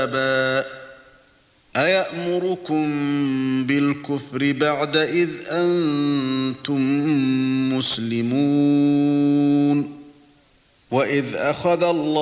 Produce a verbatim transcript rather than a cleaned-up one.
أَيَأْمُرُكُم بِالْكُفْرِ بَعْدَ إِذْ أَنْتُمْ مُسْلِمُونَ وَإِذْ أَخَذَ اللَّهُ